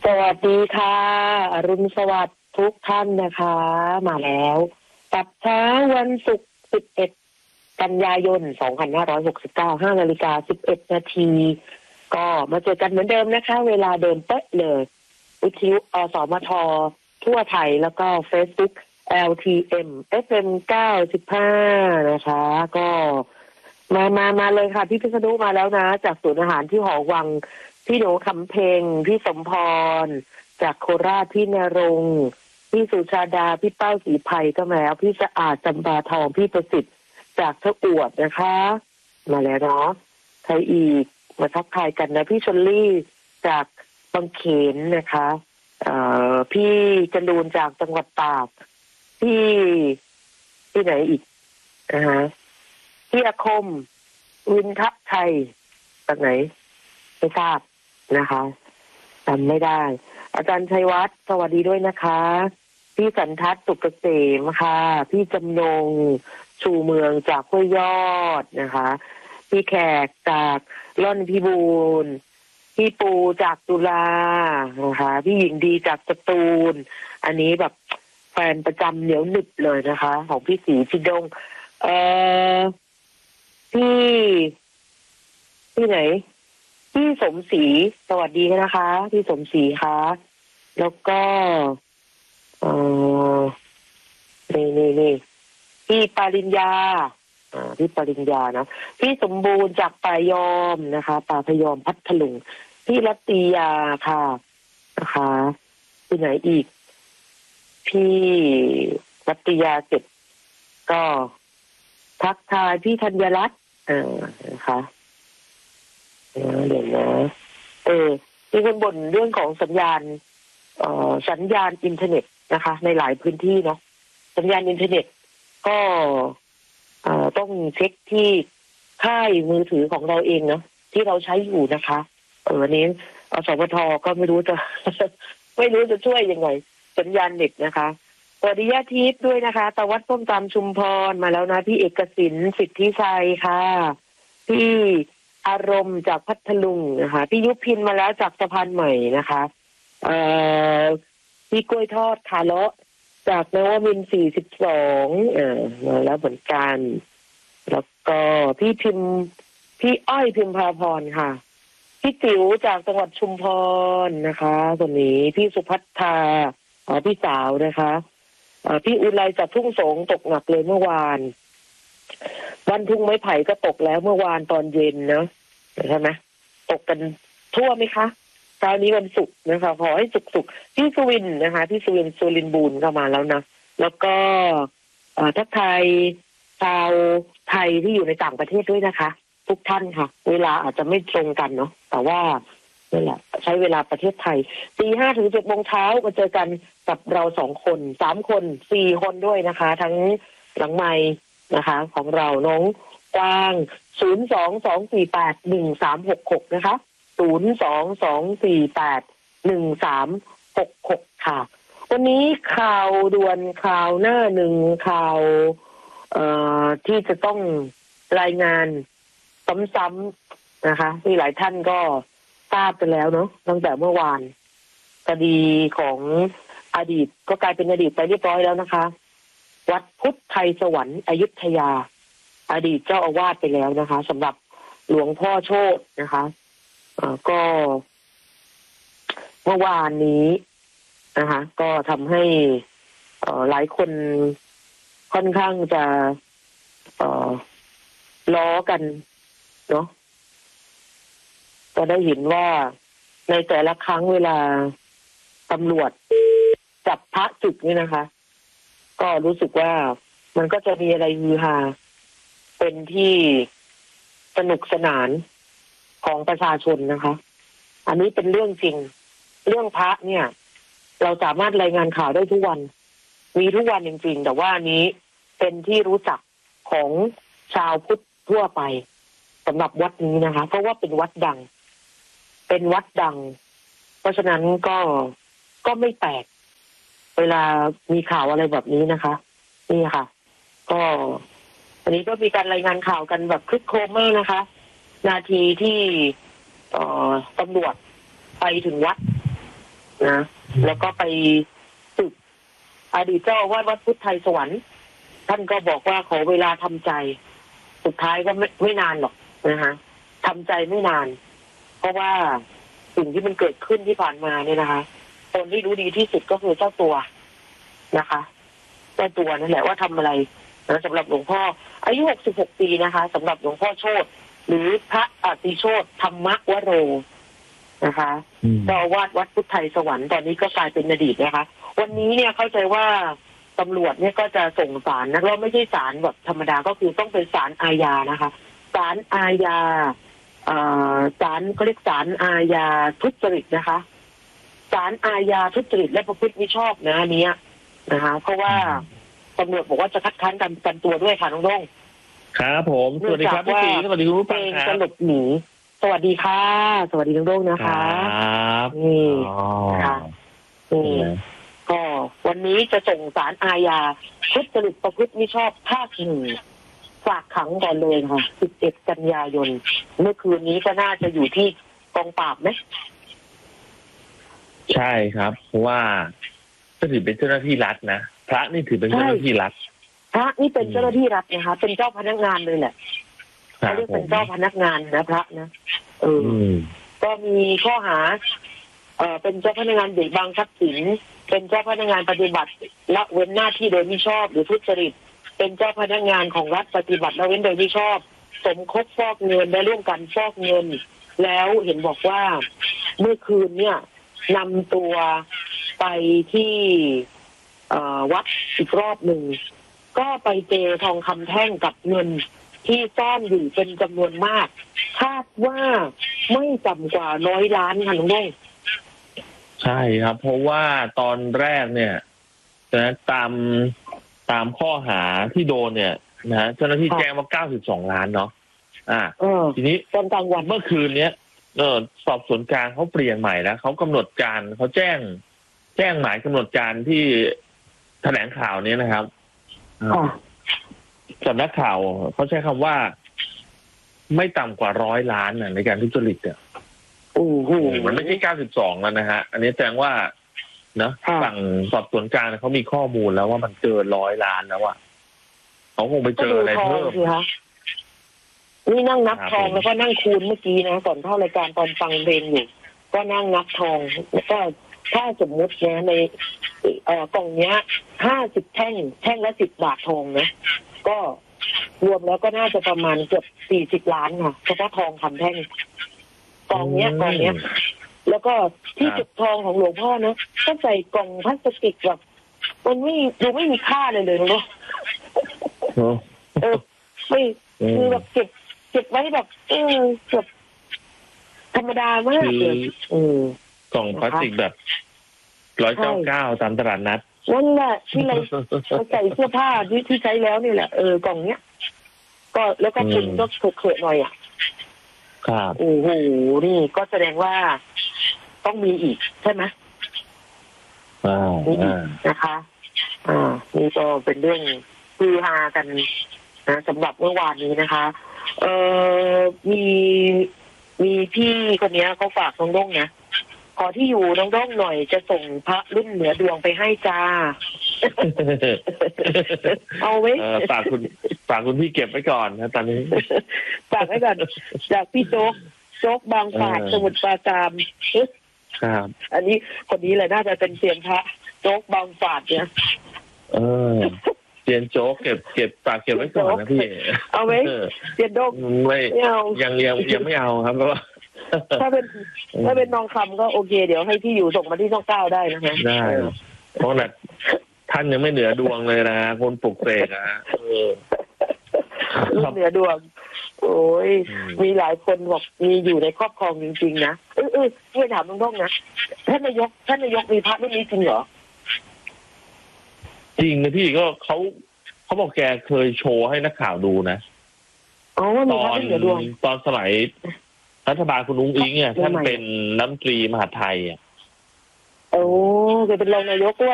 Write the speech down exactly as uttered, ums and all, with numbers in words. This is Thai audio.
สวัสดีค่ะอรุณสวัสดิ์ทุกท่านนะคะมาแล้วกับเช้าวันศุกร์สิบเอ็ดกันยายนสองพันห้าร้อยหกสิบเก้า ห้านาฬิกาสิบเอ็ดนาทีก็มาเจอกันเหมือนเดิมนะคะเวลาเดิมเป๊ะเลยวิทยุอสมททั่วไทยแล้วก็ Facebook แอล ที เอ็ม เอฟ เอ็ม เก้าสิบห้านะคะก็มามามาเลยค่ะพี่พิษณุมาแล้วนะจากศูนย์อาหารที่หอวังพี่หนูคำเพงพี่สมพรจากโคราชพี่นรงค์พี่สุชาดาพี่เป้าศรีไพรก็มาแล้วพี่สะอาดจำปาทองพี่ประสิทธิ์จากทะอวดนะคะมาแล้วเนาะใครอีกมาทักทายกันนะพี่ชลลี่จากบางเขนนะคะเอ่อพี่จันดูนจากจังหวัดตากพี่ที่ไหนอีกนะคะพี่อาคมวินทัพไทยจากไหนไม่ทราบนะคะจำไม่ได้อาจารย์ชัยวัฒน์สวัสดีด้วยนะคะพี่สันทัศน์สุกเกษมค่ะพี่จำนงชูเมืองจากห้วยยอดนะคะพี่แขกจากล่อนพิบูลพี่ปูจากตุลานะคะพี่หญิงดีจากสตูลอันนี้แบบแฟนประจำเหนียวหนึบเลยนะคะของพี่ศรีพี่ดงเอ่อพี่ที่ไหนพี่สมศรีสวัสดีนะคะพี่สมศรีค่ะแล้วก็เอ่อนี่นี่นี่พี่ปริญญาอ่าพี่ปริญญานะพี่สมบูรณ์จากป่ายอมนะคะป่าพยอมพัทลุงพี่รัตติยาค่ะนะคะที่ไหนอีกพี่รัตติยาเสร็จก็ทักทายพี่ธัญรัตน์อ่านะคะเดี๋ยวนะเออมีคนบ่นเรื่องของสัญญาณเอ่อสัญญาณอินเทอร์เน็ตนะคะในหลายพื้นที่เนาะสัญญาณอินเทอร์เน็ตก็เอ่อต้องเช็คที่ค่ายมือถือของเราเองเนาะที่เราใช้อยู่นะคะเออวันนี้อสมทก็ไม่รู้จะ ไม่รู้จะช่วยยังไงสัญญาณเน็ตนะคะสวัสดีญาติทิพย์ด้วยนะคะตะวัดต้มตำชุมพรมาแล้วนะพี่เอกสินสิทธิชัยค่ะพี่อารมณ์จากพัทลุงนะคะพี่ยุพินมาแล้วจากสะพานใหม่นะคะเอ่อพี่กล้วยทอดคาเลาะจากนวมินทร์สี่สิบสองเอ่อมาแล้วเหมือนกันแล้วก็พี่พิมพี่อ้อยพิมพาพรค่ะพี่ติ๋วจากจังหวัดชุมพรนะคะคนนี้พี่สุพัฒนาอ๋อพี่สาวนะคะเอ่อพี่อุไรจากทุ่งสงตกหนักเลยเมื่อวานวันทุ่งไม้ไผ่ก็ตกแล้วเมื่อวานตอนเย็นเนาะใช่ไหมตกกันทั่วไหมคะคราวนี้วันศุกร์นะคะขอให้สุกๆพี่สุวินนะคะพี่สุวินสุรินบูรณ์ก็มาแล้วนะแล้วก็ทักทายชาวไทยที่อยู่ในต่างประเทศด้วยนะคะทุกท่านค่ะเวลาอาจจะไม่ตรงกันเนาะแต่ว่านี่แหละใช้เวลาประเทศไทยตีห้าถึงเจ็ดโมงเช้ามาเจอกันกับเราสองคนสามคนสี่คนด้วยนะคะทั้งหลังไมค์นะคะของเราน้องกวางศูนย์ สอง สอง สี่ แปด หนึ่ง สาม หก หกนะคะศูนย์ สอง สอง สี่ แปด หนึ่ง สาม หก หกค่ะวันนี้ข่าวด่วนข่าวหน้าหนึ่งข่าวเอ่อที่จะต้องรายงานซ้ำๆนะคะมีหลายท่านก็ทราบไปแล้วเนาะตั้งแต่เมื่อวานคดีของอดีตก็กลายเป็นอดีตไปเรียบร้อยแล้วนะคะวัดพุทธไทยสวรรค์อยุธยาอดีตเจ้าอาวาสไปแล้วนะคะสำหรับหลวงพ่อโชตินะคะก็เมื่อวานนี้นะคะก็ทำให้หลายคนค่อนข้างจะล้อกันเนาะก็ได้เห็นว่าในแต่ละครั้งเวลาตำรวจจับพระศึกนี่นะคะก็รู้สึกว่ามันก็จะมีอะไรฮือฮาเป็นที่สนุกสนานของประชาชนนะคะอันนี้เป็นเรื่องจริงเรื่องพระเนี่ยเราสามารถรายงานข่าวได้ทุกวันมีทุกวันจริงๆแต่ว่าอันนี้เป็นที่รู้จักของชาวพุทธทั่วไปสำหรับวัดนี้นะคะเพราะว่าเป็นวัดดังเป็นวัดดังเพราะฉะนั้นก็ก็ไม่แปลกเวลามีข่าวอะไรแบบนี้นะคะนี่ค่ะก็อันนี้ก็มีการรายงานข่าวกันแบบคลึกโครมมากนะคะนาทีที่เอ่อตำรวจไปถึงวัดนะแล้วก็ไปศึกอดีตเจ้าอาวาสวัดพุทธไทยสวรรค์ท่านก็บอกว่าขอเวลาทำใจสุดท้ายก็ไม่ไม่นานหรอกนะคะทำใจไม่นาน เพราะว่าสิ่งที่มันเกิดขึ้นที่ผ่านมาเนี่ยนะคะคนที่รู้ดีที่สุดก็คือเจ้าตัวนะคะเจ้าตัวนั่นแหละว่าทำอะไรนะสำหรับหลวงพ่ออายุหกสิบหกปีนะคะสำหรับหลวงพ่อโชติหรือพระอติโชติธรรมวโรนะคะเจ้าอาวาสวัดพุทธไทยสวรรค์ตอนนี้ก็กลายเป็นอดีตนะคะวันนี้เนี่ยเข้าใจว่าตำรวจเนี่ยก็จะส่งศาลนะแล้วไม่ใช่ศาลแบบธรรมดาก็คือต้องเป็นศาลอาญานะคะศาลอาญาศาลเขาเรียกศาลอาญาทุจริตนะคะศาลอาญาทุจริตและประพฤติมิชอบนะอันนี้นะคะเพราะว่าตำรวจบอกว่าจะคัดค้านการประกันตัวด้วยค่ะน้องด้งครับผมสวัสดีครับพี่ตีสวัสดีคุณผู้ฟังครับสลบหนีสวัสดีค่ะสวัสดีน้องด้งนะคะครับนี่ค่ะนี่ก็วันนี้จะส่งศาลอาญาทุจริตประพฤติมิชอบภาคหนึ่งฝากขังก่อนเลยค่ะสิบเอ็ดกันยายนเมื่อคืนนี้ก็น่าจะอยู่ที่กองปราบไหมใช่ครับเพราะว่าก็ถือเป็นเจ้าหน้าที่รัฐนะพระนี่ถือเป็นเจ้าหน้าที่รัฐพระนี่เป็นเจ้าหน้าที่รัฐนะคะเป็นเจ้าพนักงานเลยแหละเขาเรียกเป็นเจ้าพนักงานนะพระนะเออก็มีข้อหาเอ่อเป็นเจ้าพนักงานเบิกบังทรัพย์สินเป็นเจ้าพนักงานปฏิบัติละเว้นหน้าที่โดยมิชอบหรือทุจริตเป็นเจ้าพนักงานของรัฐปฏิบัติละเว้นโดยมิชอบสมคบฟอกเงินและร่วมกันฟอกเงินแล้วเห็นบอกว่าเมื่อคืนเนี่ยนำตัวไปที่วัดอีกรอบหนึ่งก็ไปเจอทองคำแท่งกับเงินที่ซ่อนอยู่เป็นจำนวนมากคาดว่าไม่ต่ำกว่าร้อยล้านค่ะน้องด้งใช่ครับเพราะว่าตอนแรกเนี่ยนะตามตามข้อหาที่โดนเนี่ยนะเจ้าหน้าที่แจ้งว่าเก้าสิบสองล้านเนาะอ่าทีนี้ตอนกลางวันเมื่อคืนเนี้ยเออสอบสวนกลางเขาเปลี่ยนใหม่แล้วเขากำหนดการเขาแจ้งแจ้งหมายกำหนดการที่แถลงข่าวนี้นะครับสำนักข่าวเขาใช้คำว่าไม่ต่ำกว่าร้อยล้านน่ะในการทุจริตเนี่ยโอ้โหมันไม่ใช่เก้าสิบสองแล้วนะฮะอันนี้แสดงว่าเนาะฝั่งสอบสวนกลางเขามีข้อมูลแล้วว่ามันเกินร้อยล้านแล้วอ่ะเขาคงไปเจออะไรเพิ่มนี่นั่งนับทองแล้วก็นั่งคูณเมื่อกี้นะก่อนเข้ารายการตอนฟังเพลงอยู่ก็นั่งนับทองแล้วก็ถ้าสมมุติเนี่ยในเอ่อกล่องเนี้ยห้าสิบแท่งแท่งละสิบบาททองนะก็รวมแล้วก็น่าจะประมาณเกือบสี่สิบล้านค่ะเฉพาะทองคำแท่งกล่องเนี้ยกล่องเนี้ยแล้วก็ที่จุดทองของหลวงพ่อนะก็ใส่กล่องพลาสติกแบบมันไม่ดูไม่มีค่าเลยเลยเนาะเออไม่คือแบบเก็บเก็บไว้แบบเออแบบธรรมดามากเลยอืกล่องพลาสติกแบบร้อยเก้าเก้าตามตลาดนัดนั่นแหละที่เราใส่เสื้อผ้าที่ที่ใช้แล้วนี่แหละเออกล่องเนี้ยก็แล้วก็คุณก็เขอะๆหน่อยอ่ะครับโอ้โหนี่ก็แสดงว่าต้องมีอีกใช่ไหมอ่ามีอีกนะคะอ่านี่ก็เป็นเรื่องฮือฮากันนะสำหรับเมื่อวานนี้นะคะเอ่อมีมีพี่คนนี้เขาฝากน้องด้งนะขอที่อยู่น้องด้งหน่อยจะส่งพระรุ่นเหนือดวงไปให้จ้าเอาไว้ฝากคุณฝากคุณพี่เก็บไว้ก่อนนะตอนนี้ฝากไว้ก่อนจากพี่โจ๊กโจ๊กบางฝาดสมุทรปราการครับอันนี้คนนี้แหละน่าจะเป็นเซียนพระโจ๊กบางฝาดเนี่ยเออเซียนโจ๊กเก็บเก็บฝากเก็บไว้ก่อนนะพี่เอาไว้เซียนโจ๊กไม่ยังยังยังไม่เอาครับเพราะว่าถ้าเป็นถ้าเป็นทองคำก็โอเคเดี๋ยวให้ที่อยู่ส่งมาที่ช่องเก้าได้นะฮะได้เพราะน่ะท่านยังไม่เหนือดวงเลยนะคนปลุกเสกอ่ะเออเหนือดวงโอ้ยมีหลายคนบอกมีอยู่ในครอบครองจริงๆนะเออเออพี่ถามน้องๆนะท่านนายกท่านนายกมีพระรุ่นนี้จริงเหรอจริงนะพี่ก็เขาเขาบอกแกเคยโชว์ให้นักข่าวดูนะอ๋อตอนตอนสมัยรัฐบาลคุณอุ้งอิงเนี่ยท่านเป็นรัฐมนตรีมหาดไทยอ่ะโอ้เคยเป็นรองนายกด้วย